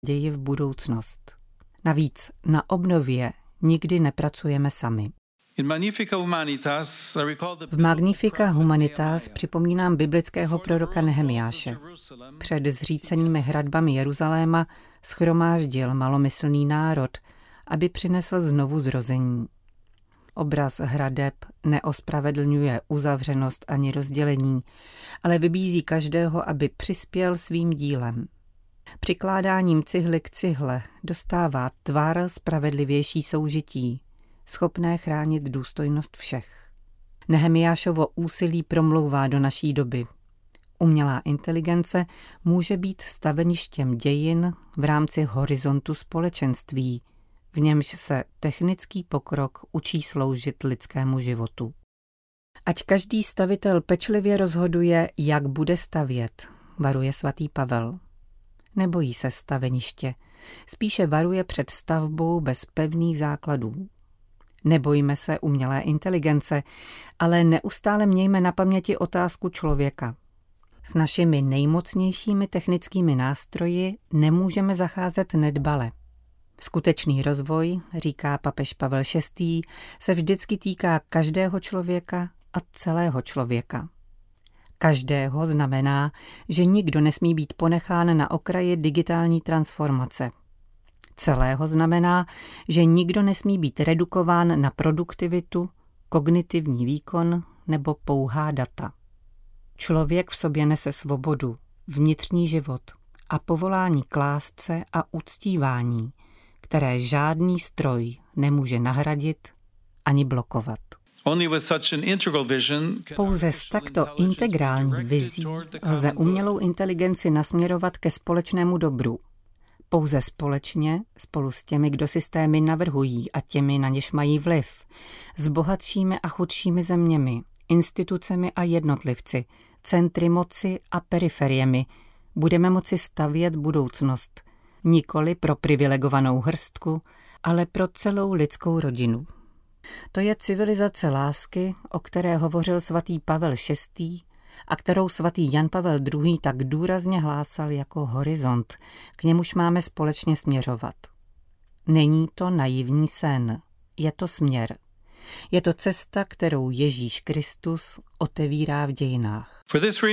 naději v budoucnost. Navíc na obnově nikdy nepracujeme sami. V Magnifica Humanitas připomínám biblického proroka Nehemiáše. Před zřícenými hradbami Jeruzaléma shromáždil malomyslný národ, aby přinesl znovu zrození. Obraz hradeb neospravedlňuje uzavřenost ani rozdělení, ale vybízí každého, aby přispěl svým dílem. Přikládáním cihly k cihle dostává tvar spravedlivější soužití, schopné chránit důstojnost všech. Nehemiášovo úsilí promlouvá do naší doby. Umělá inteligence může být staveništěm dějin v rámci horizontu společenství, v němž se technický pokrok učí sloužit lidskému životu. Ať každý stavitel pečlivě rozhoduje, jak bude stavět, varuje svatý Pavel. Nebojí se staveniště, spíše varuje před stavbou bez pevných základů. Nebojíme se umělé inteligence, ale neustále mějme na paměti otázku člověka. S našimi nejmocnějšími technickými nástroji nemůžeme zacházet nedbale. Skutečný rozvoj, říká papež Pavel VI., se vždycky týká každého člověka a celého člověka. Každého znamená, že nikdo nesmí být ponechán na okraji digitální transformace. Celého znamená, že nikdo nesmí být redukován na produktivitu, kognitivní výkon nebo pouhá data. Člověk v sobě nese svobodu, vnitřní život a povolání k lásce a uctívání, které žádný stroj nemůže nahradit ani blokovat. Pouze s takto integrální vizí lze umělou inteligenci nasměrovat ke společnému dobru. Pouze společně, spolu s těmi, kdo systémy navrhují a těmi, na něž mají vliv, s bohatšími a chudšími zeměmi, institucemi a jednotlivci, centry moci a periferiemi, budeme moci stavět budoucnost, nikoli pro privilegovanou hrstku, ale pro celou lidskou rodinu. To je civilizace lásky, o které hovořil svatý Pavel VI. A kterou svatý Jan Pavel II. Tak důrazně hlásal jako horizont, k němuž máme společně směřovat. Není to naivní sen, je to směr. Je to cesta, kterou Ježíš Kristus otevírá v dějinách.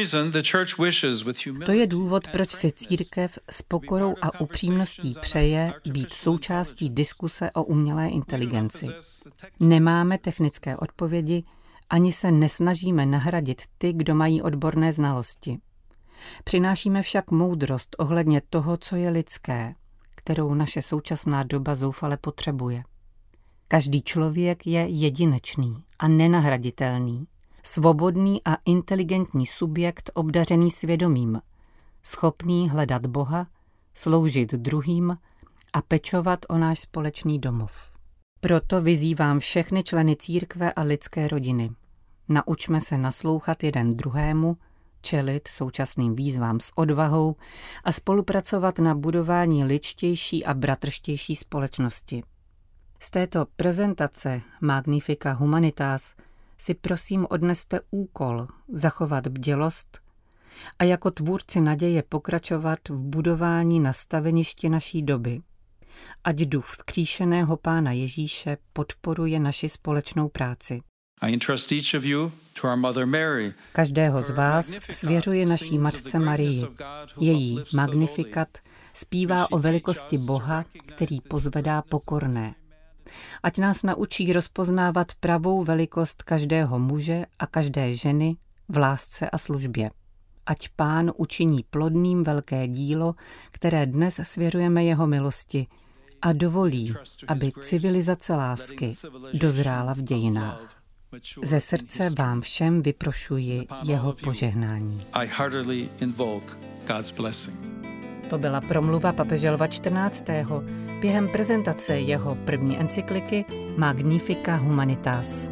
To je důvod, proč si církev s pokorou a upřímností přeje být součástí diskuse o umělé inteligenci. Nemáme technické odpovědi, ani se nesnažíme nahradit ty, kdo mají odborné znalosti. Přinášíme však moudrost ohledně toho, co je lidské, kterou naše současná doba zoufale potřebuje. Každý člověk je jedinečný a nenahraditelný, svobodný a inteligentní subjekt obdařený svědomím, schopný hledat Boha, sloužit druhým a pečovat o náš společný domov. Proto vyzývám všechny členy církve a lidské rodiny. Naučme se naslouchat jeden druhému, čelit současným výzvám s odvahou a spolupracovat na budování lidštější a bratrštější společnosti. Z této prezentace Magnifica Humanitas si prosím odneste úkol zachovat bdělost a jako tvůrci naděje pokračovat v budování na staveništi naší doby. Ať duch vzkříšeného Pána Ježíše podporuje naši společnou práci. Každého z vás svěřuje naší matce Marii. Její Magnificat zpívá o velikosti Boha, který pozvedá pokorné. Ať nás naučí rozpoznávat pravou velikost každého muže a každé ženy v lásce a službě. Ať Pán učiní plodným velké dílo, které dnes svěřujeme jeho milosti, a dovolí, aby civilizace lásky dozrála v dějinách. Ze srdce vám všem vyprošuji jeho požehnání. To byla promluva papeže Lva XIV. Během prezentace jeho první encykliky Magnifica Humanitas.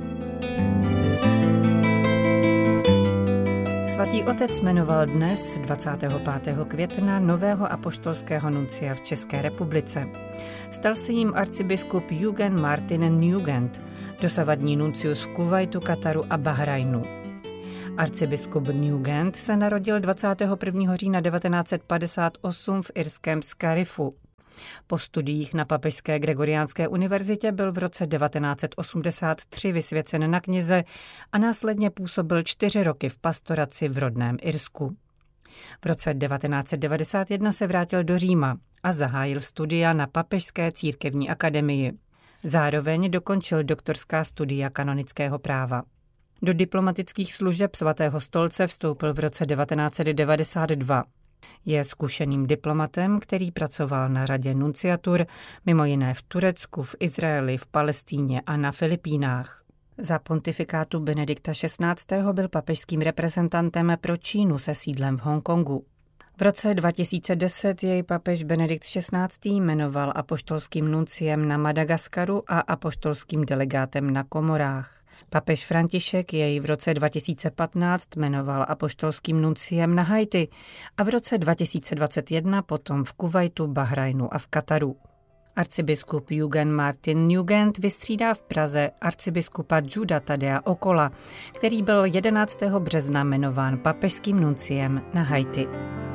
Svatý otec jmenoval dnes, 25. května, nového apoštolského nuncia v České republice. Stal se jím arcibiskup Jürgen Martin Nugent, dosavadní nuncius v Kuvajtu, Kataru a Bahrajnu. Arcibiskup Nugent se narodil 21. října 1958 v irském Scariffu. Po studiích na Papežské Gregoriánské univerzitě byl v roce 1983 vysvěcen na kněze a následně působil 4 roky v pastoraci v rodném Irsku. V roce 1991 se vrátil do Říma a zahájil studia na Papežské církevní akademii. Zároveň dokončil doktorská studia kanonického práva. Do diplomatických služeb Svatého stolce vstoupil v roce 1992. Je zkušeným diplomatem, který pracoval na řadě nunciatur, mimo jiné v Turecku, v Izraeli, v Palestíně a na Filipínách. Za pontifikátu Benedikta XVI. Byl papežským reprezentantem pro Čínu se sídlem v Hongkongu. V roce 2010 jej papež Benedikt XVI. Jmenoval apoštolským nunciem na Madagaskaru a apoštolským delegátem na Komorách. Papež František jej v roce 2015 jmenoval apoštolským nunciem na Haiti a v roce 2021 potom v Kuvajtu, Bahrajnu a v Kataru. Arcibiskup Jürgen Martin Nugent vystřídá v Praze arcibiskupa Juda Tadea Okola, který byl 11. března jmenován papežským nunciem na Haiti.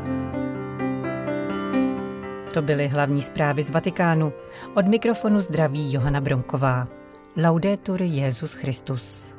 To byly hlavní zprávy z Vatikánu. Od mikrofonu zdraví Johana Bronková. Laudetur Jesus Christus.